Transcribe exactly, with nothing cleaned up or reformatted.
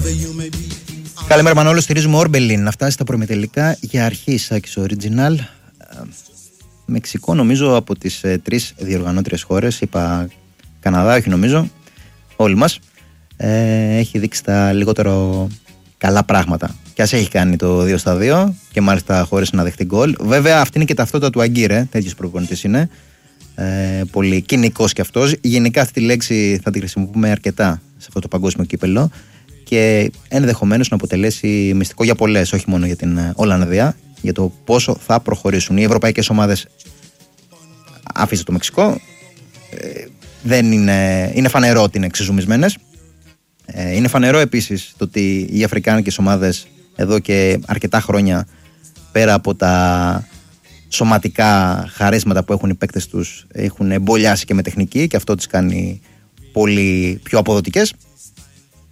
Καλημέρα Μανώλη, στηρίζουμε Όρμπελιν να φτάσει στα προημιτελικά για αρχή Σάκης Original. Μεξικό νομίζω από τις ε, τρεις διοργανώτριες χώρες, είπα Καναδά, όχι νομίζω, όλοι μας, ε, έχει δείξει τα λιγότερο καλά πράγματα. Και ας έχει κάνει το δύο στα δύο και μάλιστα χωρίς να δεχτεί γκολ. Βέβαια αυτή είναι και ταυτότητα του Αγκύρε, τέτοιος προπονητής είναι. Ε, πολύ κοινικός κι αυτός. Γενικά αυτή τη λέξη θα τη χρησιμοποιούμε αρκετά σε αυτό το παγκόσμιο κύπελλο και ενδεχομένως να αποτελέσει μυστικό για πολλές, όχι μόνο για την Ολλανδία, για το πόσο θα προχωρήσουν οι ευρωπαϊκές ομάδες. Άφησε το Μεξικό, ε, δεν είναι, είναι φανερό ότι είναι ξεζουμισμένες. Ε, είναι φανερό επίσης το ότι οι αφρικάνικες ομάδες εδώ και αρκετά χρόνια, πέρα από τα σωματικά χαρίσματα που έχουν οι παίκτες τους, έχουν εμπολιάσει και με τεχνική και αυτό τις κάνει πολύ πιο αποδοτικές.